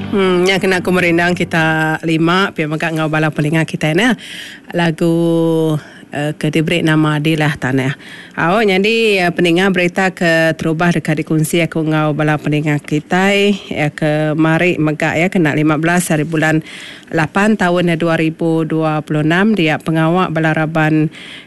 Yang kena aku merindang kita lima pihak megak ngau bala pelingan kita ni lagu ke diberi nama Dilah Tanah. Jadi peningan berita ke terubah dekat dikunci aku ngau bala peningan kita ke mari megak kena 15 hari bulan 8 tahun 2026 dia pengawak balaraban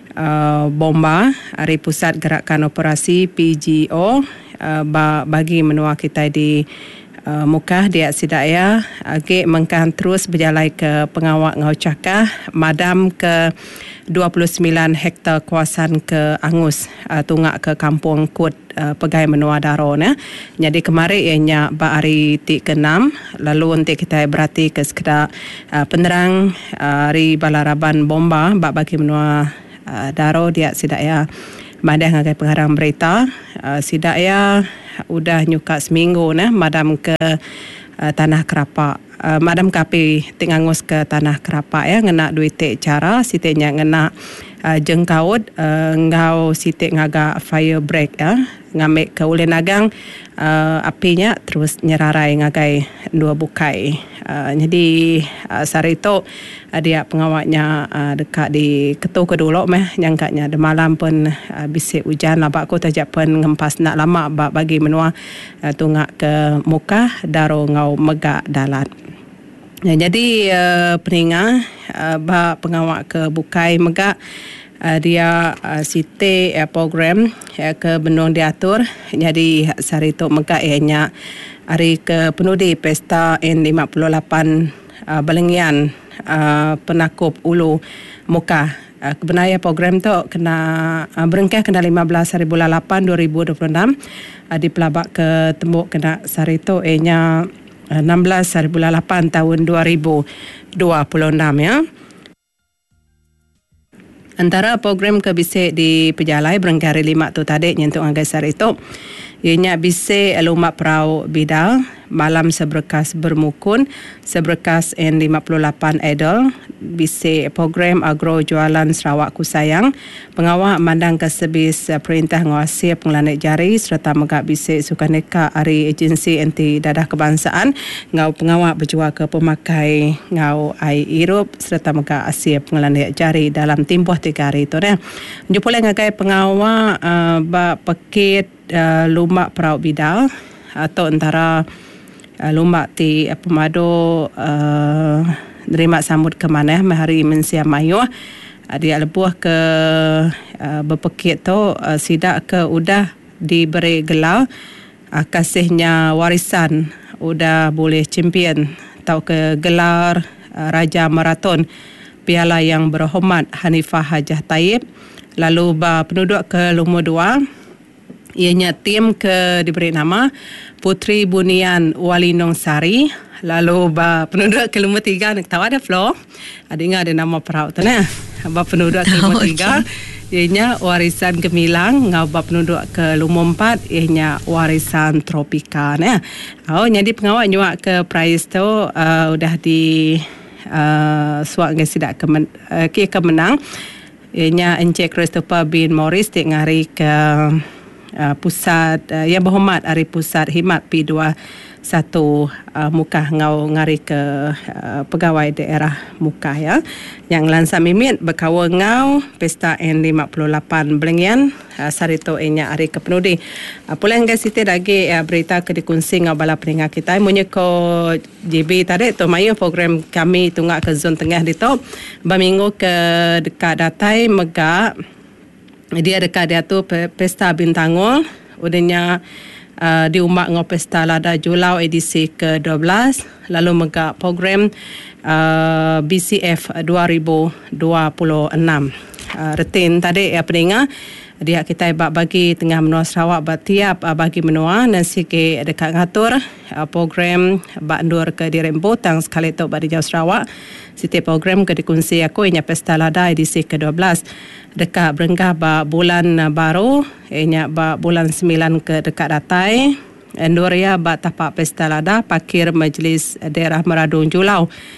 bomba hari pusat gerakan operasi PGO bagi menua kita di Mukah dia sidaya age mengkan terus berjalan ke pengawak ngau cakah madam ke 29 hektar kawasan ke Angus tungak ke kampung Kut Pegai Menua Daro ne. Jadi kemarin ianya hari ke-6 lalu nanti kita berarti ke sekedar penerang hari balaraban bomba bagi Menua Daro dia sidaya madam ngagai pengarang berita sidaya udah nyuka seminggu madam ke Tanah Kerapak madam kapi tingangus ke Tanah Kerapak ngena duit cara sitenya ngena jengkaut ngau sitek ngaga fire break ngamek ke Ulin Agang apinya terus nyerarai ngagai dua bukai jadi sari itu dia pengawaknya dekat di Ketua Kedulok yang katnya de malam pun bisik hujan lah bak ko tajak pun ngempas nak lama bagi menua tungak ke Mukah Daro ngau megak dalat. Jadi peninga pengawak ke Bukai megak dia site program ke Benung diatur jadi sari tu megak ianya hari ke penudi pesta N58 Belengian penakup Ulu Mukah. Kebenarnya program tu kena berengkah kena 15 hari bulan 8 2026 di pelabak ke tembuk kena sari tu ianya 16 hari bulan 8 tahun 2026 ya. Antara program ke bisik di Pejalai berengkah hari 5 tu tadi nyentuh anggai sari tu ianya bisik lumak perau bidal malam seberkas bermukun seberkas N58 Idol bisik program agro jualan Sarawak Kusayang pengawak mandang kesebis perintah ngawasi pengelanik jari serta megak bisik sukaneka hari agensi anti dadah kebangsaan ngau pengawak berjual ke pemakai ngau ai Europe serta megak asia pengelanik jari dalam timbuh 3 hari tu jupulai ngagai pengawak pekit lumak perau bidal atau antara lumak ti pemadu nerima sambut ke mana hari mensia mayu dia lebuh ke berpekit tu sidak ke udah diberi gelar kasihnya warisan udah boleh champion atau ke gelar Raja Maraton Piala yang berhormat Hanifah Hajah Taib lalu penduduk ke Lumur 2 ianya tim ke diberi nama Putri Bunian Walinong Sari lalu penduduk ke Lumur 3 nak tahu ada floor ada nama perau tu penduduk ke Lumur 3 ianya Warisan Gemilang ngau penduduk ke Lumur 4 ianya Warisan Tropika jadi pengawal nyuak ke prize tu udah di suak ngai sidak kemenang ianya Encik Christopher bin Morris di ngari ke pusat yang berhormat hari pusat khidmat P21 Mukah ngau ngari ke pegawai daerah Mukah ya yang lansa mimit berkawa ngau pesta N58 Belengian sarito inya hari ke penudi pula hingga siti lagi berita ke dikunci ngau bala peningat kita munye ko JB tadi tu mayu program kami tunggak ke zon tengah di tu berminggu ke dekat datai megak dia dekat dia tu pesta bintangul udahnya di umak ngau pesta lada Julau edisi ke-12 lalu megak program BCF 2026 retin tadi peninga dia kita bagi tengah menua Sarawak tiap bagi menua dan sikit dekat ngatur program bandur ke Dirembo tang sekali tu bagi Jauh Sarawak siti program ke dikunci aku ianya pesta lada edisi ke-12 dekat berenggah bulan baru ianya bulan 9 ke dekat datai Endoria tapak pesta lada pakir Majlis Daerah Meradung Julau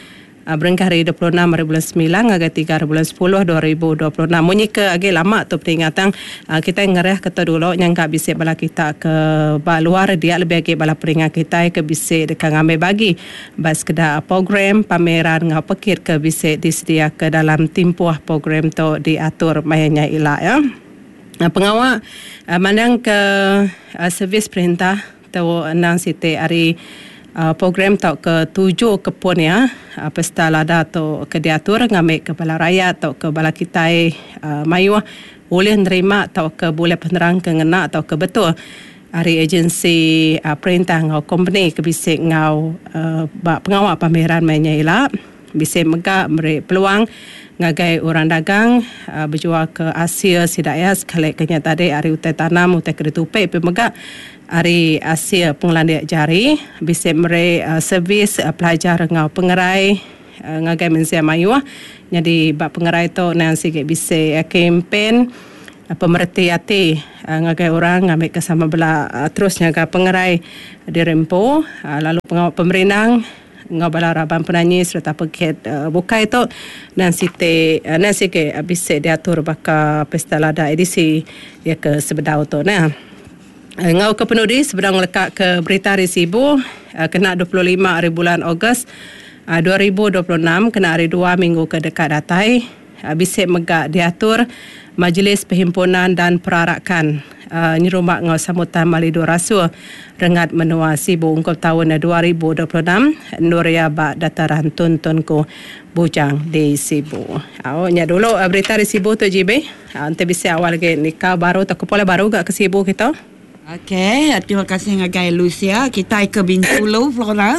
Berengkah hari 26 hari bulan 9 agak 3 hari bulan 10 2026. Munyi ke agak lama tu peringatan kita ngereh kata dulu yang gak bisa bala kita ke luar dia lebih agak bala peringat kita ke bisa dekat ngambil bagi bas kedah program pameran ngau pekir ke bisa disedia ke dalam timpuah program tu diatur mayanya ila ya. Pengawal mandang ke servis perintah tu nang siti hari program tau ke-7 kepun ya pesta lada atau ke diatur ngambil kepala rakyat atau ke bala kitai mayu boleh nerima atau ke boleh penerang ke ngena atau ke betul hari agensi perintah ngau company ke bisik ngau pengawal pameran mainnya ila bisik megak beri peluang ngagai orang dagang berjual ke Asia sidaya sekali kenya tadi hari utai tanam utai keretupai pemegak hari Asia pengelandiak jari bisa mere servis pelajar ngau pengerai ngagai mensia mayu jadi bab pengerai tu nang sikit bisa kempen pemerhati hati ngagai orang ngambil kesama bela terus ngagai pengerai di rempo lalu pengawal pemerintah ngau bala raban penanyi serta paket bukai tu dan sikit bisa diatur baka pesta lada edisi ya ke sebedau tu nah. Ngau ke penudi sebedang lekat ke berita resibu kena 25 hari bulan Ogos 2026 kena hari 2 minggu ke dekat datai bisik megak diatur Majlis Perhimpunan dan Perarakan nyerumak ngau sambutan Malido Rasul rengat menua sibu ungkap tahun 2026 Nuria bak dataran tuntunku bujang di sibu. Nya dulu berita di sibu tu JB. Ante bisa awal ke nikah baru atau kepala baru gak ke sibu kita. Okey, terima kasih ngagai Lucia. Kita ke Bintulu, Flora.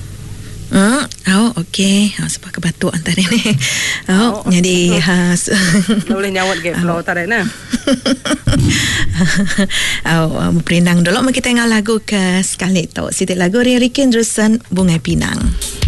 Okey. Sebab ke batuk antara ni. Jadi boleh nyawat ke Flora tadi nah. Berperindang dulu kita dengar lagu ke sekali tu. Sitik lagu Ria Rikin Drusen Bunga Pinang.